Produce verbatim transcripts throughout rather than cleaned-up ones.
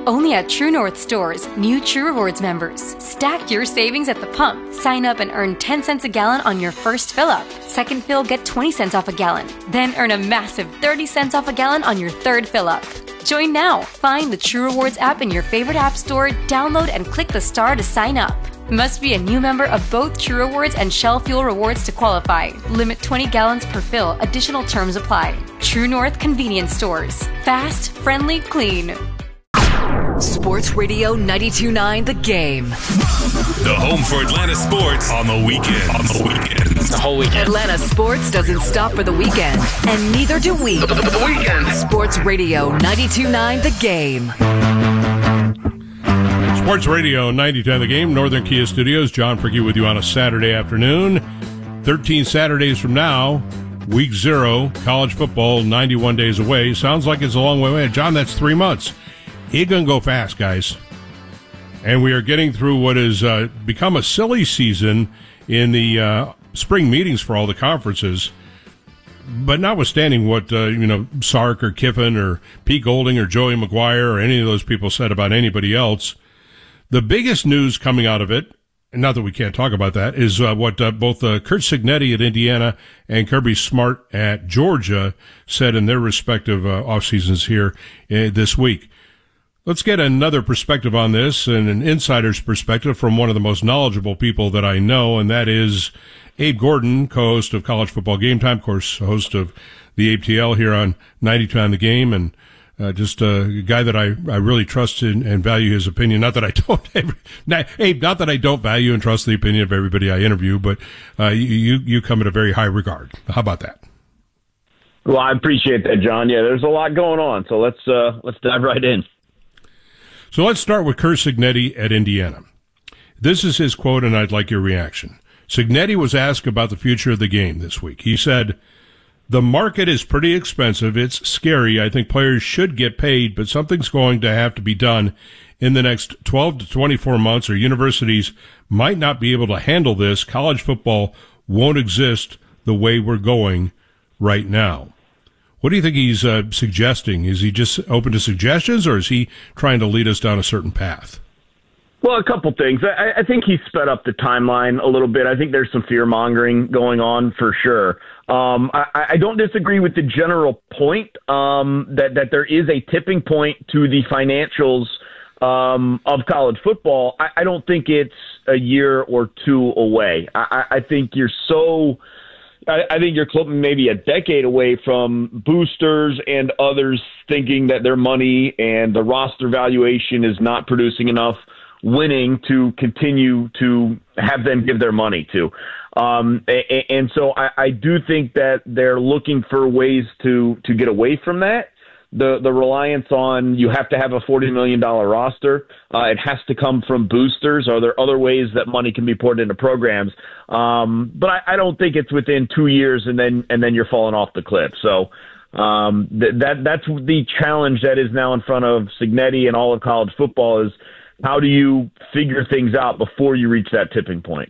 Only at True North stores, new True Rewards members. Stack your savings at the pump. Sign up and earn ten cents a gallon on your first fill up. Second fill, get twenty cents off a gallon. Then earn a massive thirty cents off a gallon on your third fill up. Join now. Find the True Rewards app in your favorite app store, download and click the star to sign up. Must be a new member of both True Rewards and Shell Fuel Rewards to qualify. Limit twenty gallons per fill. Additional terms apply. True North Convenience Stores. Fast, friendly, clean. Sports Radio ninety-two point nine The Game. The home for Atlanta sports on the weekend. On the weekends. The whole weekend. Atlanta sports doesn't stop for the weekend, and neither do we. The, the, the weekend. Sports Radio ninety-two point nine The Game. Sports Radio ninety-two point nine The Game, Northern Kia Studios. John Fricke with you on a Saturday afternoon. thirteen Saturdays from now, week zero, college football, ninety-one days away. Sounds like it's a long way away. John, that's three months. It's going to go fast, guys. And we are getting through what has uh, become a silly season in the uh, spring meetings for all the conferences. But notwithstanding what, uh, you know, Sark or Kiffin or Pete Golding or Joey McGuire or any of those people said about anybody else, the biggest news coming out of it, and not that we can't talk about that, is uh, what uh, both uh, Curt Cignetti at Indiana and Kirby Smart at Georgia said in their respective uh, off seasons here uh, this week. Let's get another perspective on this and an insider's perspective from one of the most knowledgeable people that I know, and that is Abe Gordon, co-host of College Football Game Time, of course, host of the A T L here on ninety-two on the Game, and uh, just a guy that I, I really trust and, and value his opinion. Not that I don't, not, Abe, not that I don't value and trust the opinion of everybody I interview, but uh, you, you come in a very high regard. How about that? Well, I appreciate that, John. Yeah, there's a lot going on, so let's uh, let's dive right in. So let's start with Curt Cignetti at Indiana. This is his quote, and I'd like your reaction. Cignetti was asked about the future of the game this week. He said, "The market is pretty expensive. It's scary. I think players should get paid, but something's going to have to be done in the next twelve to twenty-four months, or universities might not be able to handle this. College football won't exist the way we're going right now." What do you think he's uh, suggesting? Is he just open to suggestions, or is he trying to lead us down a certain path? Well, a couple things. I, I think he sped up the timeline a little bit. I think there's some fear-mongering going on for sure. Um, I, I don't disagree with the general point um, that, that there is a tipping point to the financials um, of college football. I, I don't think it's a year or two away. I, I think you're so... I think you're maybe a decade away from boosters and others thinking that their money and the roster valuation is not producing enough winning to continue to have them give their money to. Um, and so I, I do think that they're looking for ways to, to get away from that. The the reliance on you have to have a forty million dollars roster. Uh, it has to come from boosters. Are there other ways that money can be poured into programs? Um, but I, I don't think it's within two years and then and then you're falling off the cliff. So um, th- that that's the challenge that is now in front of Cignetti and all of college football is how do you figure things out before you reach that tipping point?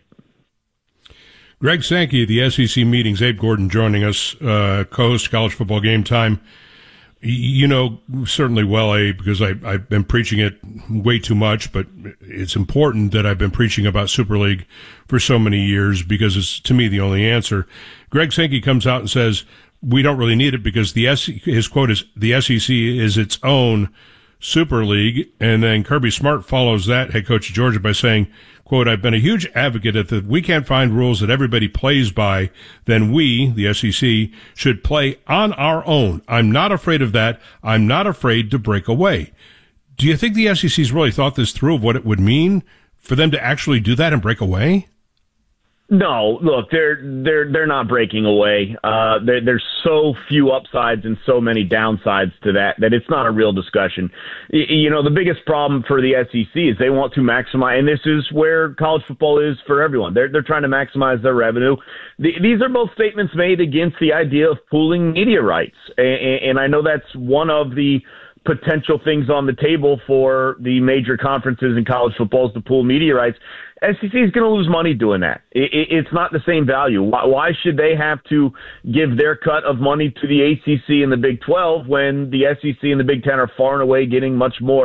Greg Sankey at the S E C meetings. Abe Gordon joining us, uh, co-host College Football Game Time. You know certainly well, Abe, because I, I've been preaching it way too much, but it's important that I've been preaching about Super League for so many years because it's, to me, the only answer. Greg Sankey comes out and says, we don't really need it because the S- his quote is, the S E C is its own Super League. And then Kirby Smart follows that, head coach of Georgia, by saying, quote, I've been a huge advocate that if we can't find rules that everybody plays by, then we, the S E C, should play on our own. I'm not afraid of that. I'm not afraid to break away. Do you think the S E C's really thought this through of what it would mean for them to actually do that and break away? No, look, they're they're they're not breaking away. Uh, there's so few upsides and so many downsides to that that it's not a real discussion. Y- you know, the biggest problem for the S E C is they want to maximize, and this is where college football is for everyone. They're they're trying to maximize their revenue. The, these are both statements made against the idea of pooling media rights, and, and I know that's one of the potential things on the table for the major conferences in college football is to pool media rights. S E C is going to lose money doing that. It, it, it's not the same value. Why, why should they have to give their cut of money to the A C C and the Big twelve when the S E C and the Big ten are far and away getting much more